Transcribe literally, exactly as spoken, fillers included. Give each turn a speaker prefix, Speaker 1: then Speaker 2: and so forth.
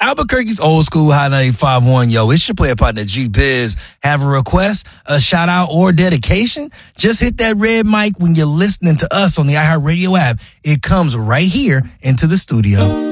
Speaker 1: Albuquerque's Old School High ninety-five point one. Yo, it's your player partner, G-Biz. Have a request, a shout-out, or dedication? Just hit that red mic when you're listening to us on the iHeartRadio app. It comes right here into the studio.